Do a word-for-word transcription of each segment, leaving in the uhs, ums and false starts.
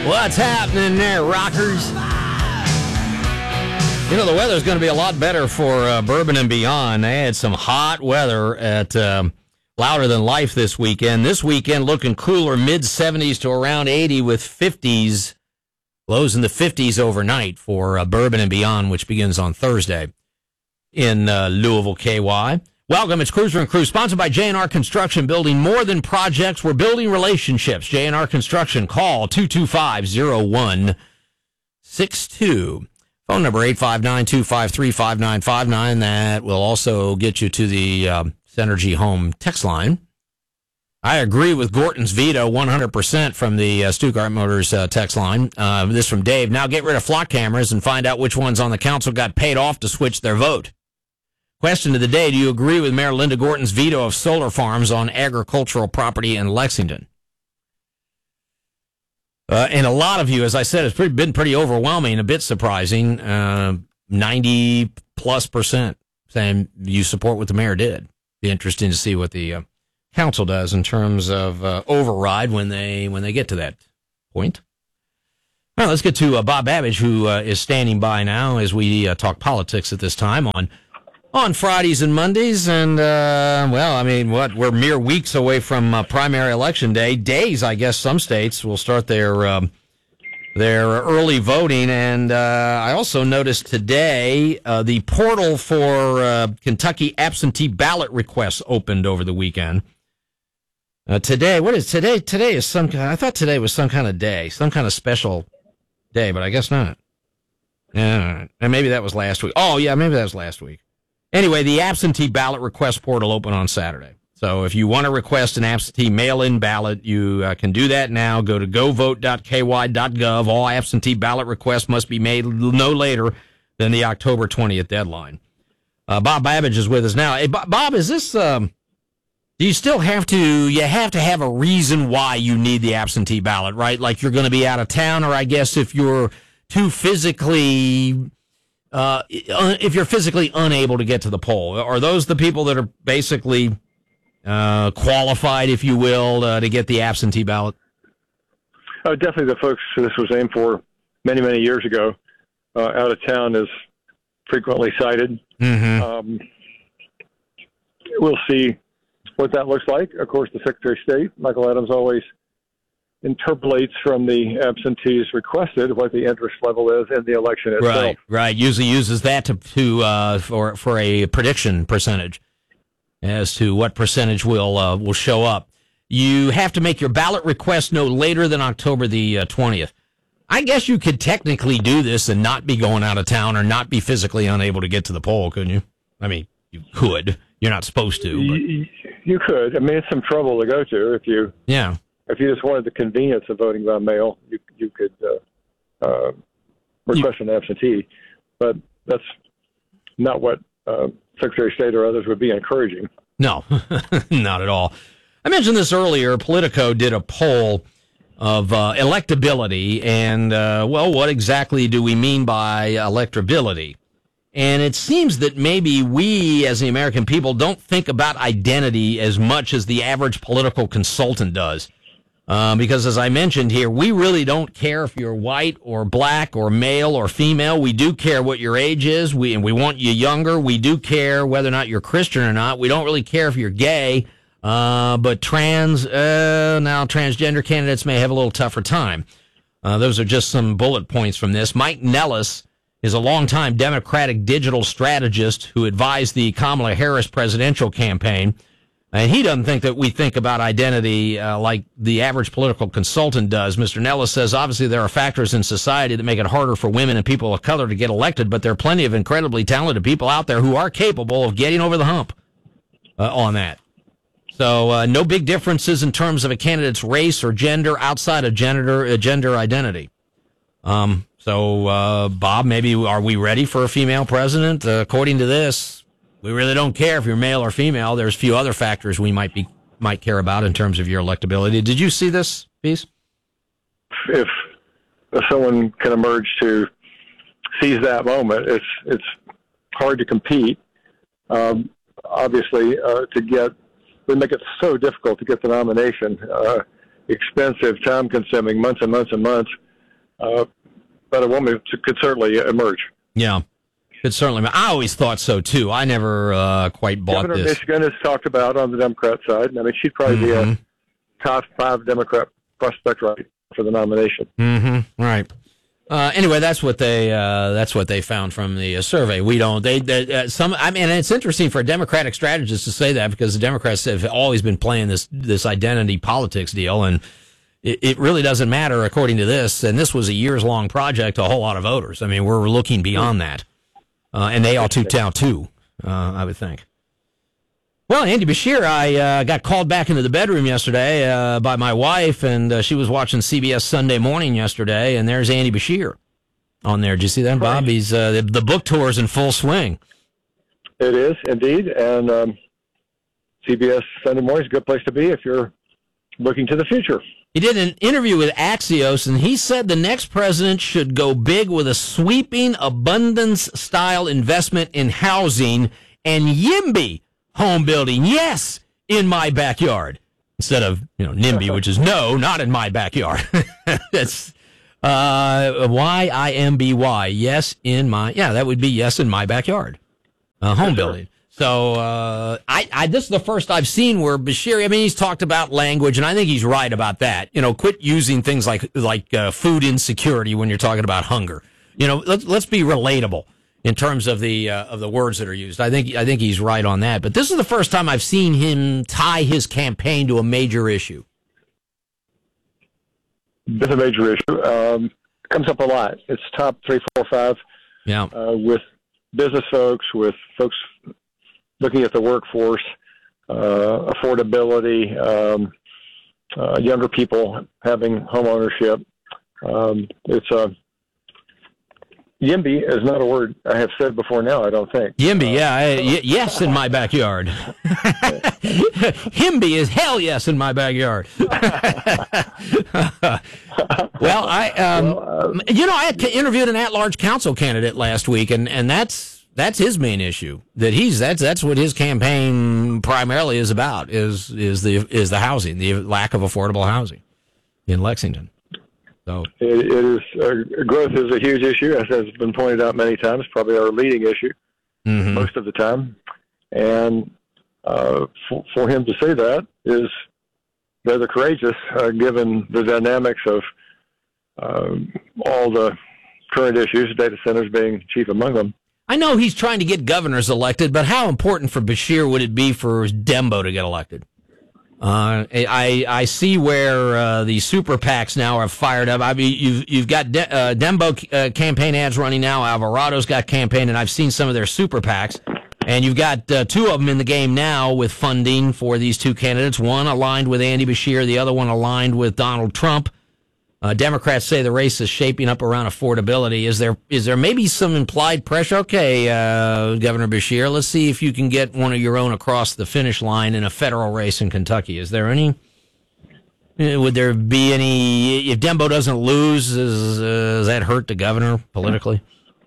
What's happening there, rockers? You know, the weather's going to be a lot better for uh, Bourbon and Beyond. They had some hot weather at um, Louder Than Life this weekend. This weekend looking cooler, mid seventies to around eighty with fifties, lows in the fifties overnight for uh, Bourbon and Beyond, which begins on Thursday in uh, Louisville, K Y. Welcome, it's Cruiser and Crew, sponsored by J and R Construction, building more than projects. We're building relationships. J and R Construction, call two two five, zero one six two. Phone number eight five nine, two five three, five nine five nine. That will also get you to the um, Synergy Home text line. I agree with Gorton's veto one hundred percent from the uh, Stuttgart Motors uh, text line. Uh, this from Dave. Now get rid of flock cameras and find out which ones on the council got paid off to switch their vote. Question of the day, do you agree with Mayor Linda Gorton's veto of solar farms on agricultural property in Lexington? Uh, and a lot of you, as I said, it's pretty, been pretty overwhelming, a bit surprising, uh, ninety plus percent saying you support what the mayor did. Be interesting to see what the uh, council does in terms of uh, override when they when they get to that point. All right, let's get to uh, Bob Babbage, who uh, is standing by now as we uh, talk politics at this time on on Fridays and Mondays. And, uh, well, I mean, what, we're mere weeks away from uh, primary election day. Days, I guess some states will start their um, their early voting. And uh, I also noticed today uh, the portal for uh, Kentucky absentee ballot requests opened over the weekend. Uh, today, what is today? Today is some kind, I thought today was some kind of day, some kind of special day, but I guess not. Yeah, and maybe that was last week. Oh, yeah, maybe that was last week. Anyway, the absentee ballot request portal open on Saturday. So if you want to request an absentee mail-in ballot, you uh, can do that now. Go to go vote dot k y dot gov. All absentee ballot requests must be made no later than the October twentieth deadline. Uh, Bob Babbage is with us now. Hey, Bob, is this, um, do you still have to, you have to have a reason why you need the absentee ballot, right? Like you're going to be out of town, or I guess if you're too physically... Uh, if you're physically unable to get to the poll, are those the people that are basically uh, qualified, if you will, uh, to get the absentee ballot? Uh, definitely the folks this was aimed for many, many years ago. Uh, out of town is frequently cited. Mm-hmm. Um, we'll see what that looks like. Of course, the Secretary of State, Michael Adams, always interpolates from the absentees requested what the interest level is in the election itself. Right, right. Usually uses that to, to uh, for for a prediction percentage as to what percentage will uh, will show up. You have to make your ballot request no later than October the uh, twentieth. I guess you could technically do this and not be going out of town or not be physically unable to get to the poll, couldn't you? I mean, you could. You're not supposed to. But. You, you could. I mean, it's some trouble to go to if you. Yeah. If you just wanted the convenience of voting by mail, you you could uh, uh, request an absentee, but that's not what uh, Secretary of State or others would be encouraging. No, not at all. I mentioned this earlier. Politico did a poll of uh, electability, and, uh, well, what exactly do we mean by electability? And it seems that maybe we, as the American people, don't think about identity as much as the average political consultant does. Um, because, as I mentioned here, we really don't care if you're white or black or male or female. We do care what your age is, we and we want you younger. We do care whether or not you're Christian or not. We don't really care if you're gay. Uh, but trans, uh, now transgender candidates may have a little tougher time. Uh, those are just some bullet points from this. Mike Nellis is a longtime Democratic digital strategist who advised the Kamala Harris presidential campaign. And he doesn't think that we think about identity uh, like the average political consultant does. Mister Nellis says, obviously, there are factors in society that make it harder for women and people of color to get elected, but there are plenty of incredibly talented people out there who are capable of getting over the hump uh, on that. So uh, no big differences in terms of a candidate's race or gender outside of gender, uh, gender identity. Um, so, uh, Bob, maybe are we ready for a female president? Uh, according to this, we really don't care if you're male or female. There's a few other factors we might be might care about in terms of your electability. Did you see this piece? If, if someone can emerge to seize that moment, it's it's hard to compete. Um, obviously, uh, to get we make it so difficult to get the nomination, uh, expensive, time-consuming, months and months and months. uh, but a woman could certainly emerge. Yeah, could certainly. I always thought so too. I never uh, quite bought Governor this. Michigan is talked about on the Democrat side. I mean, she'd probably Mm-hmm. be a top five Democrat prospect right for the nomination. Mm-hmm. Right. Uh, anyway, that's what they uh, that's what they found from the uh, survey. We don't. They, they uh, some. I mean, it's interesting for a Democratic strategist to say that, because the Democrats have always been playing this this identity politics deal, and it, it really doesn't matter according to this. And this was a years long project to a whole lot of voters. I mean, we're looking beyond that, uh, and they all tuned out too. Uh, I would think. Well, Andy Beshear, I uh, got called back into the bedroom yesterday uh, by my wife, and uh, she was watching C B S Sunday Morning yesterday, and there's Andy Beshear on there. Did you see that, Bob? He's, uh, the, the book tour is in full swing. It is, indeed, and um, C B S Sunday Morning is a good place to be if you're looking to the future. He did an interview with Axios, and he said the next president should go big with a sweeping abundance-style investment in housing and YIMBY home building. Yes, in my backyard. Instead of, you know, NIMBY, which is no, not in my backyard. That's uh, Y I M B Y. Yes, in my, yeah, that would be yes, in my backyard. Uh, home building. So uh, I, I, this is the first I've seen where Beshear, I mean, he's talked about language, and I think he's right about that. You know, quit using things like like uh, food insecurity when you're talking about hunger. You know, let's let's be relatable in terms of the uh, of the words that are used. I think I think he's right on that. But this is the first time I've seen him tie his campaign to a major issue. It's a major issue. Um, comes up a lot. It's top three, four, five. Yeah. Uh, with business folks, with folks looking at the workforce, uh, affordability, um, uh, younger people having home ownership. Um, it's a YIMBY is not a word I have said before now, I don't think. YIMBY, yeah. I, y- yes, in my backyard. YIMBY is hell yes in my backyard. Well, I, um, well, uh, you know, I interviewed an at-large council candidate last week, and, and that's that's his main issue. That he's that's that's what his campaign primarily is about is is the is the housing, the lack of affordable housing in Lexington. So it, it is uh, growth is a huge issue, as has been pointed out many times. Probably our leading issue mm-hmm. most of the time, and uh, for, for him to say that is rather courageous, uh, given the dynamics of uh, all the current issues, data centers being chief among them. I know he's trying to get governors elected, but how important for Beshear would it be for Dembo to get elected? Uh, I I see where uh, the super PACs now are fired up. I mean, you've you've got De- uh, Dembo uh, campaign ads running now. Alvarado's got campaign, and I've seen some of their super PACs. And you've got uh, two of them in the game now with funding for these two candidates. One aligned with Andy Beshear, the other one aligned with Donald Trump. Uh, Democrats say the race is shaping up around affordability. Is there is there maybe some implied pressure? Okay, uh, Governor Beshear, let's see if you can get one of your own across the finish line in a federal race in Kentucky. Is there any? Would there be any? If Dembo doesn't lose, is, uh, does that hurt the governor politically?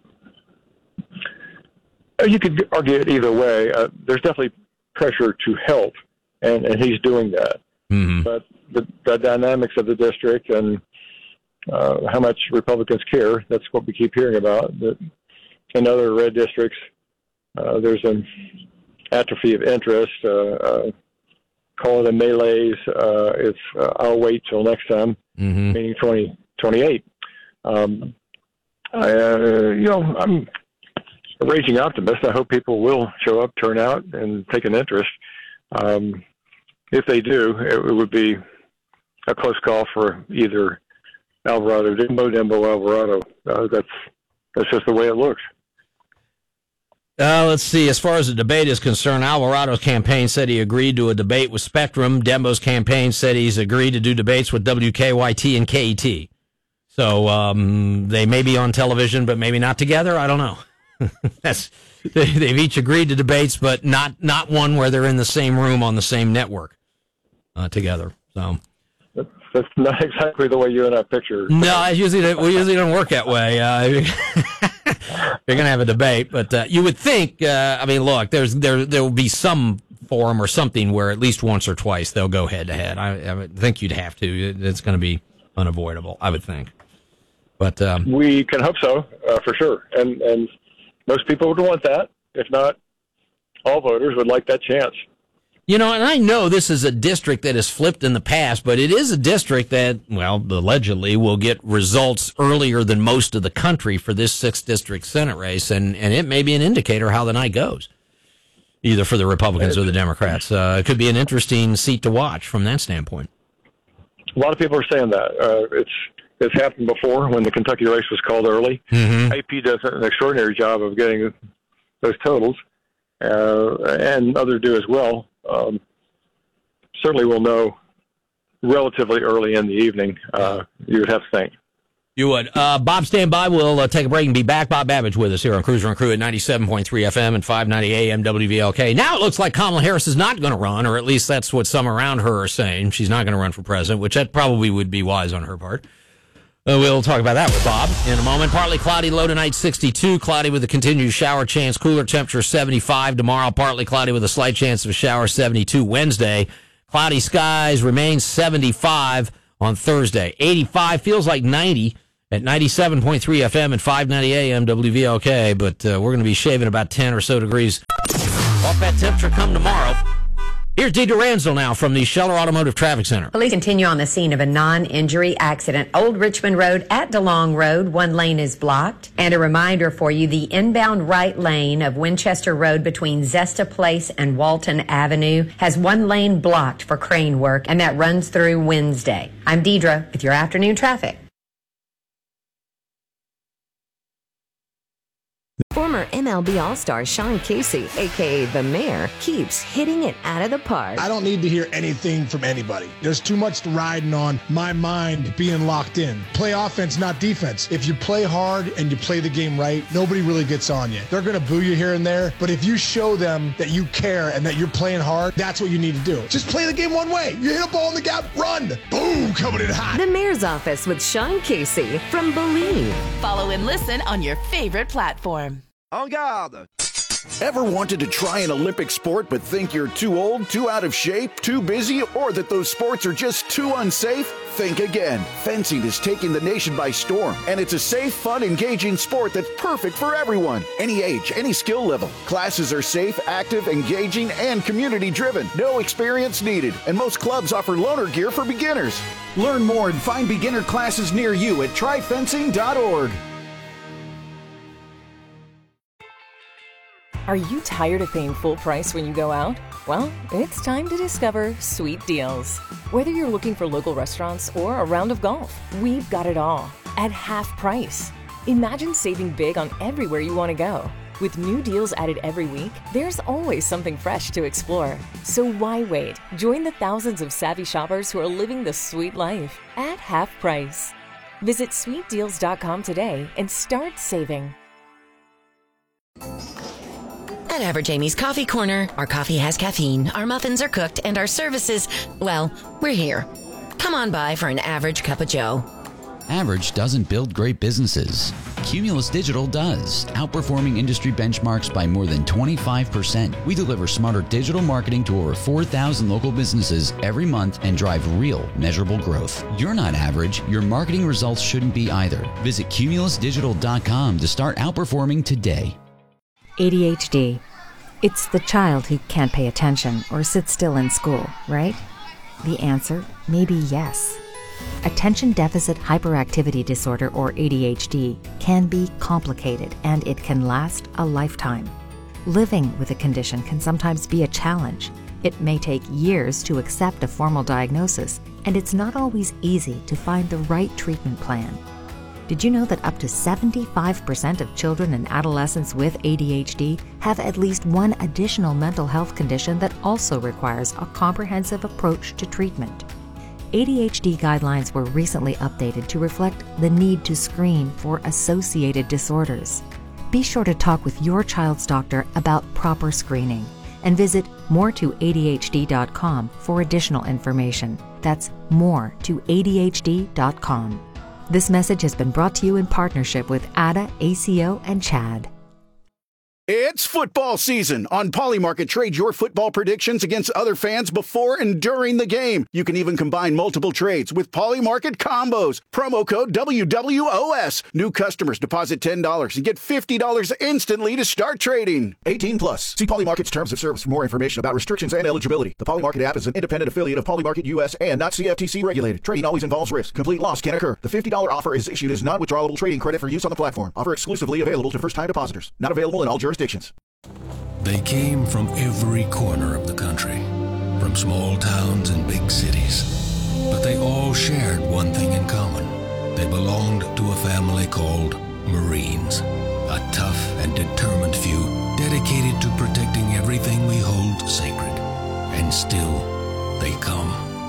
You could argue it either way. Uh, there's definitely pressure to help, and, and he's doing that. Mm-hmm. But the, the dynamics of the district and uh, how much Republicans care, that's what we keep hearing about. That in other red districts, uh, there's an atrophy of interest. Uh, uh, call it a malaise. Uh, it's uh, I'll wait till next time, mm-hmm. meaning twenty twenty-eight. Um, I, uh, you know, I'm a raging optimist. I hope people will show up, turn out, and take an interest. Um, if they do, it, it would be a close call for either Alvarado, Dembo, Dembo, Alvarado. Uh, that's that's just the way it looks. Uh, let's see. As far as the debate is concerned, Alvarado's campaign said he agreed to a debate with Spectrum. Dembo's campaign said he's agreed to do debates with W K Y T and K E T. So um, they may be on television, but maybe not together. I don't know. That's they, they've each agreed to debates, but not not one where they're in the same room on the same network uh, together. So that's, that's not exactly the way you and I picture. No, I usually we usually don't work that way. Uh, you're going to have a debate, but uh, you would think. Uh, I mean, look, there's there there will be some forum or something where at least once or twice they'll go head to head. I, I would think you'd have to. It's going to be unavoidable, I would think. But um, we can hope so, uh, for sure. And, and most people would want that. If not, all voters would like that chance. You know, and I know this is a district that has flipped in the past, but it is a district that, well, allegedly will get results earlier than most of the country for this sixth district Senate race, and, and it may be an indicator how the night goes, either for the Republicans or the Democrats. Uh, it could be an interesting seat to watch from that standpoint. A lot of people are saying that. Uh, it's it's happened before when the Kentucky race was called early. Mm-hmm. A P does an extraordinary job of getting those totals, uh, and others do as well. Um, certainly we'll know relatively early in the evening, uh, you would have to think. You would. Uh, Bob, stand by. We'll uh, take a break and be back. Bob Babbage with us here on Cruiser and Crew at ninety-seven point three F M and five ninety A M W V L K. Now it looks like Kamala Harris is not going to run, or at least that's what some around her are saying. She's not going to run for president, which that probably would be wise on her part. Uh, we'll talk about that with Bob in a moment. Partly cloudy, low tonight sixty-two. Cloudy with a continued shower chance. Cooler temperature seventy-five tomorrow. Partly cloudy with a slight chance of a shower seventy-two Wednesday. Cloudy skies remain seventy-five on Thursday. eighty-five feels like ninety at ninety-seven point three F M and five ninety A M W V L K. But uh, we're going to be shaving about ten or so degrees off that temperature come tomorrow. Here's Deidre Ransdell now from the Scheller Automotive Traffic Center. Police continue on the scene of a non-injury accident. Old Richmond Road at DeLong Road. One lane is blocked. And a reminder for you, the inbound right lane of Winchester Road between Zesta Place and Walton Avenue has one lane blocked for crane work, and that runs through Wednesday. I'm Deidre with your afternoon traffic. Former M L B All-Star Sean Casey, a k a. The Mayor, keeps hitting it out of the park. I don't need to hear anything from anybody. There's too much riding on my mind being locked in. Play offense, not defense. If you play hard and you play the game right, nobody really gets on you. They're going to boo you here and there, but if you show them that you care and that you're playing hard, that's what you need to do. Just play the game one way. You hit a ball in the gap, run. Boom, coming in hot. The Mayor's Office with Sean Casey from Believe. Follow and listen on your favorite platform. En garde! Ever wanted to try an Olympic sport but think you're too old, too out of shape, too busy, or that those sports are just too unsafe? Think again. Fencing is taking the nation by storm, and it's a safe, fun, engaging sport that's perfect for everyone. Any age, any skill level. Classes are safe, active, engaging, and community-driven. No experience needed, and most clubs offer loaner gear for beginners. Learn more and find beginner classes near you at try fencing dot org. Are you tired of paying full price when you go out? Well, it's time to discover Sweet Deals. Whether you're looking for local restaurants or a round of golf, we've got it all at half price. Imagine saving big on everywhere you want to go. With new deals added every week, there's always something fresh to explore. So why wait? Join the thousands of savvy shoppers who are living the sweet life at half price. Visit sweet deals dot com today and start saving. At Average Amy's Coffee Corner, our coffee has caffeine, our muffins are cooked, and our services, well, we're here. Come on by for an average cup of joe. Average doesn't build great businesses. Cumulus Digital does, outperforming industry benchmarks by more than twenty-five percent. We deliver smarter digital marketing to over four thousand local businesses every month and drive real, measurable growth. You're not average. Your marketing results shouldn't be either. Visit cumulus digital dot com to start outperforming today. A D H D. It's the child who can't pay attention or sit still in school, right? The answer may be yes. Attention Deficit Hyperactivity Disorder, or A D H D, can be complicated and it can last a lifetime. Living with a condition can sometimes be a challenge. It may take years to accept a formal diagnosis, and it's not always easy to find the right treatment plan. Did you know that up to seventy-five percent of children and adolescents with A D H D have at least one additional mental health condition that also requires a comprehensive approach to treatment? A D H D guidelines were recently updated to reflect the need to screen for associated disorders. Be sure to talk with your child's doctor about proper screening and visit more to A D H D dot com for additional information. That's more to A D H D dot com. This message has been brought to you in partnership with A D A, A C O, and CHAD. It's football season. On Polymarket, trade your football predictions against other fans before and during the game. You can even combine multiple trades with Polymarket combos. Promo code W W O S. New customers deposit ten dollars and get fifty dollars instantly to start trading. eighteen plus. See Polymarket's terms of service for more information about restrictions and eligibility. The Polymarket app is an independent affiliate of Polymarket U S and not C F T C regulated. Trading always involves risk. Complete loss can occur. The fifty dollars offer is issued as non-withdrawable trading credit for use on the platform. Offer exclusively available to first-time depositors. Not available in all jurisdictions. They came from every corner of the country, from small towns and big cities. But they all shared one thing in common. They belonged to a family called Marines, a tough and determined few dedicated to protecting everything we hold sacred. And still, they come.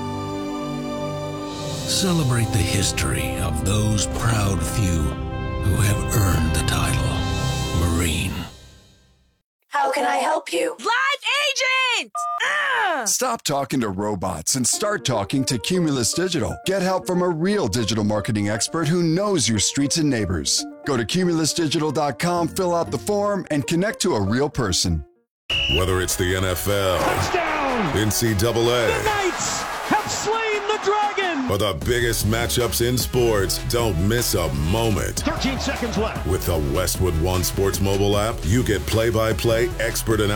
Celebrate the history of those proud few who have earned the title Marine. How can I help you? Live agent! Uh! Stop talking to robots and start talking to Cumulus Digital. Get help from a real digital marketing expert who knows your streets and neighbors. Go to cumulus digital dot com, fill out the form, and connect to a real person. Whether it's the N F L, touchdown, N C double A, the Knights have slain the dragon, or the biggest matchups in sports, don't miss a moment. thirteen seconds left. With the Westwood One Sports mobile app, you get play-by-play expert analysis